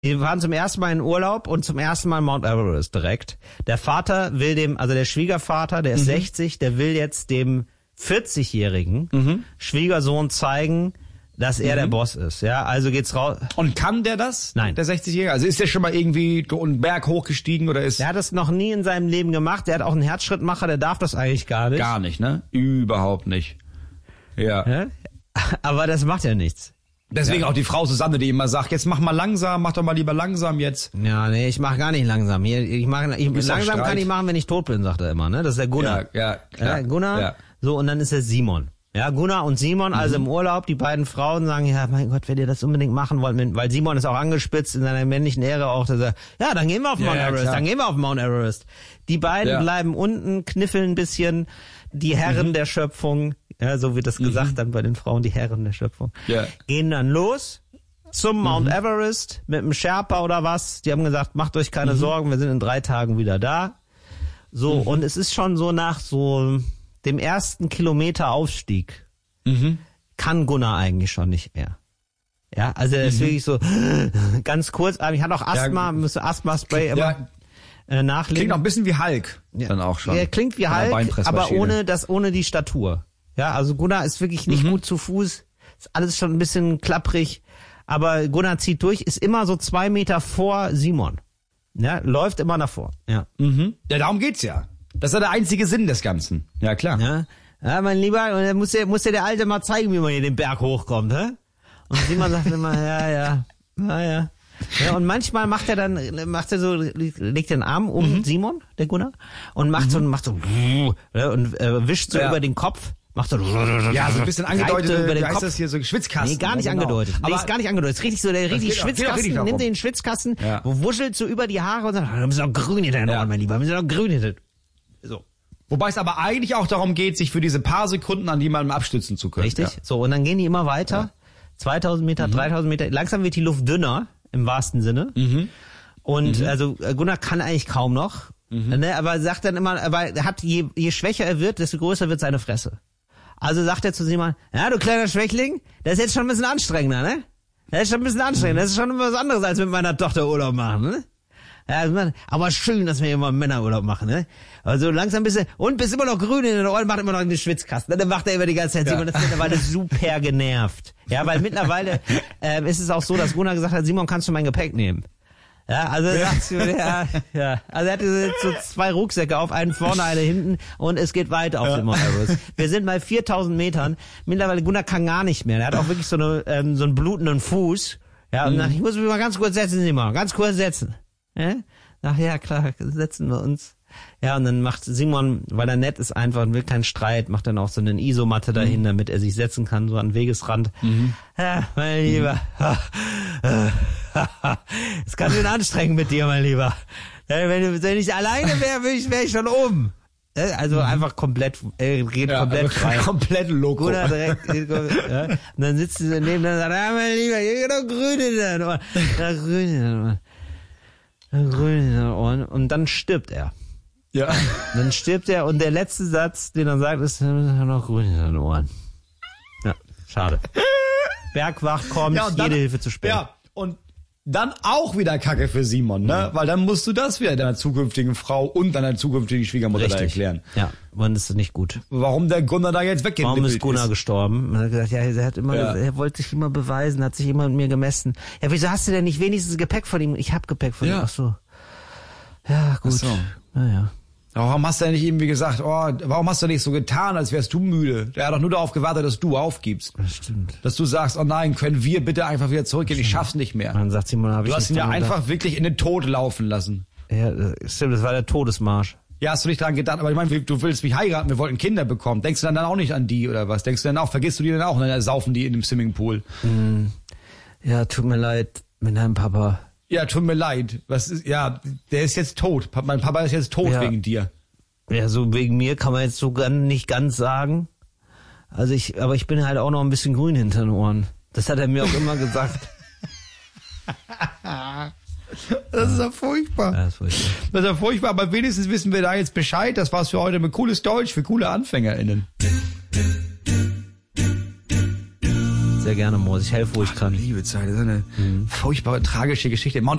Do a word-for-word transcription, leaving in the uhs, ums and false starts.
Die fahren zum ersten Mal in Urlaub und zum ersten Mal Mount Everest direkt. Der Vater will dem, also der Schwiegervater, der ist mhm. sechzig, der will jetzt dem vierzigjährigen mhm. Schwiegersohn zeigen, dass er mhm. der Boss ist. Ja, also geht's raus. Und kann der das? Nein. Der sechzigjährige? Also ist der schon mal irgendwie einen Berg hochgestiegen oder ist... Der hat das noch nie in seinem Leben gemacht. Der hat auch einen Herzschrittmacher, der darf das eigentlich gar nicht. Gar nicht, ne? Überhaupt nicht. Ja. ja? Aber das macht ja nichts. Deswegen ja. auch die Frau Susanne, die immer sagt, jetzt mach mal langsam, mach doch mal lieber langsam jetzt. Ja, nee, ich mach gar nicht langsam. Hier, ich mach, ich, langsam kann ich machen, wenn ich tot bin, sagt er immer, ne? Das ist der Gunnar. Ja, ja, klar. Ja, Gunnar, ja. so, und dann ist der Simon. Ja, Gunnar und Simon, also mhm. im Urlaub, die beiden Frauen sagen, ja, mein Gott, wenn ihr das unbedingt machen wollt, weil Simon ist auch angespitzt in seiner männlichen Ehre auch, dass er, ja, dann gehen wir auf ja, Mount ja, Everest, klar. dann gehen wir auf Mount Everest. Die beiden ja. bleiben unten, kniffeln ein bisschen, die Herren mhm. der Schöpfung, ja, so wird das mhm. gesagt dann bei den Frauen, die Herren der Schöpfung, ja. gehen dann los zum Mount mhm. Everest mit einem Sherpa oder was. Die haben gesagt, macht euch keine mhm. Sorgen, wir sind in drei Tagen wieder da. So, mhm. und es ist schon so nach so dem ersten Kilometer Aufstieg mhm. kann Gunnar eigentlich schon nicht mehr. Ja, also er ist mhm. wirklich so ganz kurz, aber ich hatte auch Asthma, ja, müsste Asthma-Spray immer ja. äh, nachlegen. Klingt auch ein bisschen wie Hulk ja. dann auch schon. Er klingt wie Hulk, aber ohne das, ohne die Statur. Ja, also Gunnar ist wirklich nicht mhm. gut zu Fuß, ist alles schon ein bisschen klapprig. Aber Gunnar zieht durch, ist immer so zwei Meter vor Simon. Ja, läuft immer davor. Ja. Mhm. Ja, darum geht's ja. Das ist ja der einzige Sinn des Ganzen. Ja, klar. Ja, ja mein Lieber, und dann muss der, muss der, der Alte mal zeigen, wie man hier den Berg hochkommt, hä? Und Simon sagt immer, ja, ja, ja, ja. Ja, und manchmal macht er dann, macht er so, legt den Arm um mhm. Simon, der Gunnar, und macht mhm. so, macht so, und äh, wischt so ja. über den Kopf. Macht so, ja, so ein bisschen angedeutet, über den heißt Kopf. Das hier so Schwitzkasten. Nee, gar nicht ja, genau. angedeutet. Nee, aber ist gar nicht angedeutet. Ist richtig so, der richtig Schwitzkasten, richtig nimmt den Schwitzkasten, ja. wuschelt so über die Haare und sagt, wir müssen noch grün hinter den Ohren, ja. mein Lieber, wir müssen noch grün hinter. So. Wobei es aber eigentlich auch darum geht, sich für diese paar Sekunden an jemandem abstützen zu können. Richtig. Ja. So, und dann gehen die immer weiter. Ja. zweitausend Meter, mhm. dreitausend Meter. Langsam wird die Luft dünner, im wahrsten Sinne. Mhm. Und, mhm. also, Gunnar kann eigentlich kaum noch. Mhm. Ne, aber sagt dann immer, aber er hat, je, je schwächer er wird, desto größer wird seine Fresse. Also sagt er zu Simon, ja, du kleiner Schwächling, das ist jetzt schon ein bisschen anstrengender, ne? Das ist schon ein bisschen anstrengender, das ist schon was anderes, als mit meiner Tochter Urlaub machen, ne? Ja, aber schön, dass wir immer Männerurlaub machen, ne? Also langsam bist du, und bist immer noch grün in den Ohren, macht immer noch einen Schwitzkasten. Dann macht er immer die ganze Zeit, ja. Simon ist mittlerweile super genervt. Ja, weil mittlerweile ähm, ist es auch so, dass Gunnar gesagt hat, Simon, kannst du mein Gepäck nehmen? Ja, also er sagt, ja, ja, also er hatte jetzt so zwei Rucksäcke auf, einen vorne, einen hinten, und es geht weiter auf ja. dem Mount Everest. Wir sind bei viertausend Metern. Mittlerweile Gunnar kann gar nicht mehr. Er hat auch wirklich so eine ähm, so einen blutenden Fuß. Ja, und mhm. dann, ich muss mich mal ganz kurz setzen, Simon, ganz kurz setzen. Ja? Ach ja, klar, setzen wir uns. Ja, und dann macht Simon, weil er nett ist einfach und will keinen Streit, macht dann auch so eine Isomatte dahin, mhm. damit er sich setzen kann, so an Wegesrand. Mhm. Ja, mein Lieber. Es kann schön anstrengend mit dir, mein Lieber. Wenn, du, wenn ich alleine wäre, wäre ich, wär ich schon oben. Also mhm. einfach komplett, er geht ja, komplett frei. Komplett loco. Oder direkt, ja. Und dann sitzt sie daneben und sagt, ah, mein Lieber, hier geht doch grün in den Ohren. Da grün in den Ohren. Da grün in den Ohren. Und dann stirbt er. Ja. Dann stirbt er und der letzte Satz, den er sagt, ist noch grün in den Ohren. Ja, schade. Bergwacht kommt, ja, dann, jede Hilfe zu spät. Ja, und dann auch wieder Kacke für Simon, ne? Mhm. Weil dann musst du das wieder deiner zukünftigen Frau und deiner zukünftigen Schwiegermutter da erklären. Ja, wann ist das nicht gut. Warum der Gunnar da jetzt weggeht. Warum ist Gunnar ist. gestorben? Man hat gesagt, ja, er hat immer, ja. er wollte sich immer beweisen, hat sich immer mit mir gemessen. Ja, wieso hast du denn nicht wenigstens Gepäck von ihm? Ich hab Gepäck von ja. ihm. Ach so. Ja, gut. Ach so. Naja. Warum hast du denn nicht irgendwie gesagt, oh, warum hast du nicht so getan, als wärst du müde? Der hat doch nur darauf gewartet, dass du aufgibst. Das stimmt. Dass du sagst, oh nein, können wir bitte einfach wieder zurückgehen, ich schaff's nicht mehr. Dann sagt Simon, hab ich Du hast ihn ja einfach gedacht. wirklich in den Tod laufen lassen. Ja, stimmt, das war der Todesmarsch. Ja, hast du nicht dran gedacht, aber ich meine, du willst mich heiraten, wir wollten Kinder bekommen. Denkst du dann, dann auch nicht an die oder was? Denkst du dann auch, vergisst du die dann auch und dann saufen die in dem Swimmingpool? Mm, ja, tut mir leid mit deinem Papa. Ja, tut mir leid. Was ist, ja, der ist jetzt tot. Mein Papa ist jetzt tot ja. wegen dir. Ja, so wegen mir kann man jetzt so ganz, nicht ganz sagen. Also ich, aber ich bin halt auch noch ein bisschen grün hinter den Ohren. Das hat er mir auch immer gesagt. Das ist ja furchtbar. Ja, das ist furchtbar. Das ist ja furchtbar, aber wenigstens wissen wir da jetzt Bescheid. Das war's für heute mit cooles Deutsch für coole AnfängerInnen. Sehr sehr gerne, Moos. Ich helfe, wo ich kann. Liebe Zeit, das ist eine mhm. furchtbare, tragische Geschichte. Mount